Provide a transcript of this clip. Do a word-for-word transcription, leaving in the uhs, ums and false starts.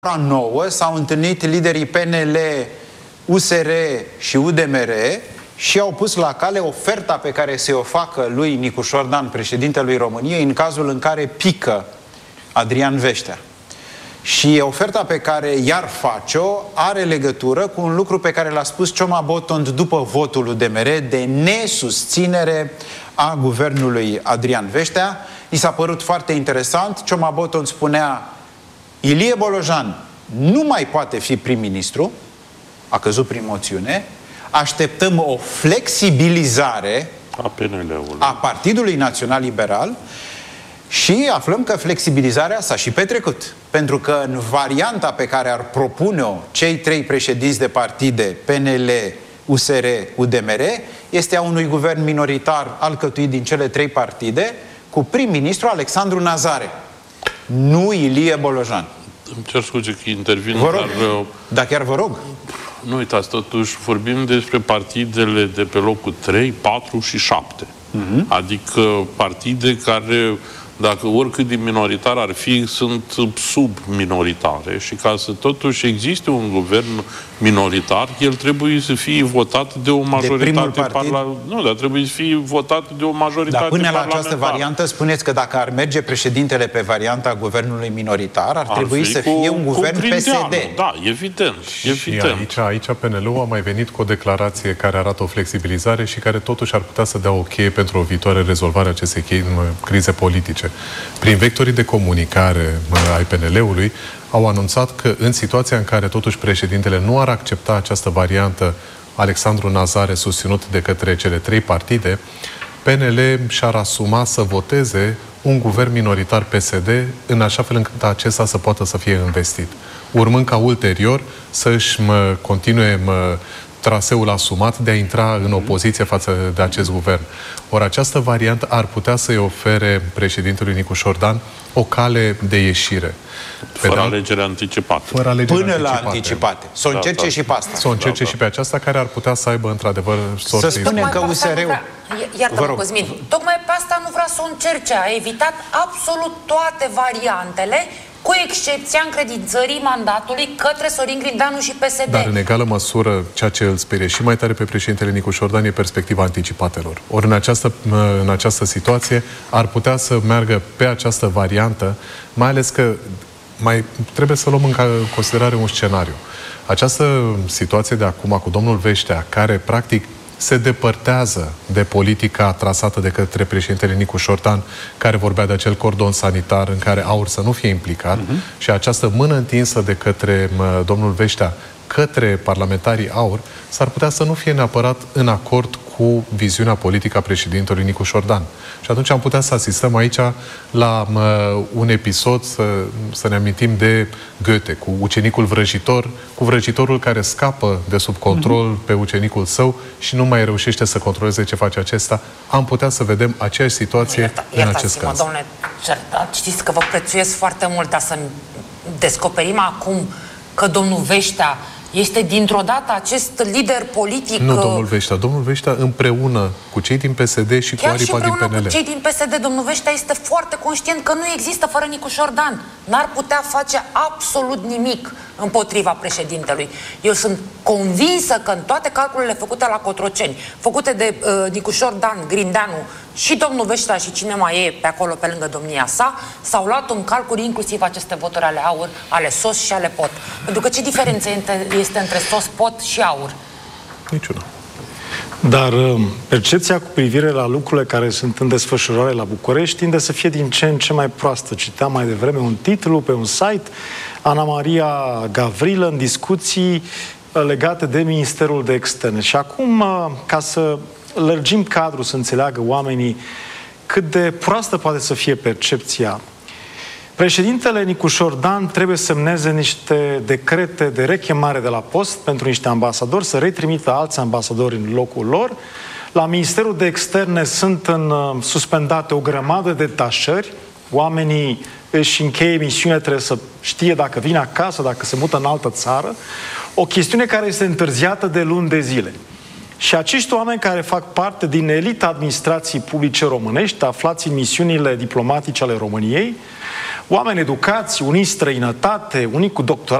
ora nouă s-au întâlnit liderii P N L, U S R și U D M R și au pus la cale oferta pe care să o facă lui Nicușor Dan, președintelui României, în cazul în care pică Adrian Veștea. Și oferta pe care i-ar face-o are legătură cu un lucru pe care l-a spus Cioma Botond după votul U D M R de nesusținere a guvernului Adrian Veștea. I s-a părut foarte interesant. Cioma Botond spunea: Ilie Bolojan nu mai poate fi prim-ministru, a căzut prin moțiune, așteptăm o flexibilizare a P N L-ului, a Partidului Național Liberal și aflăm că flexibilizarea s-a și petrecut. Pentru că în varianta pe care ar propune-o cei trei președinți de partide, P N L, U S R, U D M R, este a unui guvern minoritar alcătuit din cele trei partide, cu prim-ministru Alexandru Nazare, nu Ilie Bolojan. Îmi cer scuze că intervin, vă rog, dar... Da, chiar vă rog. Nu uitați, totuși vorbim despre partidele de pe locul trei, patru și șapte. Uh-huh. Adică partide care, dacă oricât de minoritar ar fi, sunt sub-minoritare și ca să totuși existe un guvern minoritar, el trebuie să fie votat de o majoritate parlamentară. Nu, dar trebuie să fie votat de o majoritate parlamentară. Dar până la această variantă spuneți că dacă ar merge președintele pe varianta guvernului minoritar, ar, ar trebui să fie un guvern P S D. Da, evident. evident. Și aici, aici P N L-ul a mai venit cu o declarație care arată o flexibilizare și care totuși ar putea să dea o cheie pentru o viitoare rezolvare a acestei chei în crize politice. Prin vectorii de comunicare ai P N L-ului au anunțat că în situația în care totuși președintele nu ar accepta această variantă, Alexandru Nazare, susținut de către cele trei partide, P N L și-ar asuma să voteze un guvern minoritar P S D în așa fel încât acesta să poată să fie investit. Urmând ca ulterior să-și mă, continue mă, traseul asumat de a intra în opoziție față de acest guvern. Ori această variantă ar putea să-i ofere președintelui Nicușor Dan o cale de ieșire. Fără alegere anticipată. Fără alegere Până anticipate. la anticipate. Să o încerce da, da. și pe asta. Să o încerce Da, da. și pe aceasta, care ar putea să aibă într-adevăr sorți. Să spunem că U S R-ul... Iartă-mă, Cosmin, tocmai pe asta nu vrea să o încerce. A evitat absolut toate variantele, cu excepția încredințării mandatului către Sorin Grindeanu și P S D. Dar în egală măsură, ceea ce îl sperie și mai tare pe președintele Nicușor Dan e perspectiva anticipatelor. Ori în această, în această situație ar putea să meargă pe această variantă, mai ales că mai trebuie să luăm în considerare un scenariu. Această situație de acum cu domnul Veștea, care practic se depărtează de politica trasată de către președintele Nicușor Dan, care vorbea de acel cordon sanitar în care AUR să nu fie implicat, uh-huh. și această mână întinsă de către mă, domnul Veștea către parlamentarii AUR, s-ar putea să nu fie neapărat în acord cu viziunea politică a președintelui Nicușor Dan. Și atunci am putea să asistăm aici la mă, un episod, să, să ne amintim de Goethe, cu ucenicul vrăjitor, cu vrăjitorul care scapă de sub control mm-hmm. pe ucenicul său și nu mai reușește să controleze ce face acesta. Am putea să vedem aceeași situație Ierta, în acest caz. Domnule Cerdat, știți că vă prețuiesc foarte mult, dar să descoperim acum că domnul Veștea este dintr-o dată acest lider politic... Nu, domnul Veștea. Domnul Veștea împreună cu cei din P S D și cu aripa din P N L. Chiar și împreună cu cei din P S D, domnul Veștea este foarte conștient că nu există fără Nicușor Dan. N-ar putea face absolut nimic împotriva președintelui. Eu sunt convinsă că în toate calculele făcute la Cotroceni, făcute de uh, Nicușor Dan, Grindeanu și domnul Veștea și cine mai e pe acolo pe lângă domnia sa, s-au luat în calcul inclusiv aceste voturi ale AUR, ale SOS și ale POT. Pentru că ce diferență este între SOS, POT și AUR? Niciuna. Dar percepția cu privire la lucrurile care sunt în desfășurare la București tinde să fie din ce în ce mai proastă. Citeam mai devreme un titlu pe un site, Ana Maria Gavrilă în discuții legate de Ministerul de Externe. Și acum, ca să lărgim cadrul, să înțeleagă oamenii cât de proastă poate să fie percepția, președintele Nicușor Dan trebuie să semneze niște decrete de rechemare de la post pentru niște ambasadori, să retrimită alți ambasadori în locul lor. La Ministerul de Externe sunt în, uh, suspendate o grămadă de detașări. Oamenii își încheie misiunea, trebuie să știe dacă vine acasă, dacă se mută în altă țară. O chestiune care este întârziată de luni de zile. Și acești oameni care fac parte din elita administrației publice românești, aflați în misiunile diplomatice ale României, oameni educați, unii străinătate, unii cu doctorat,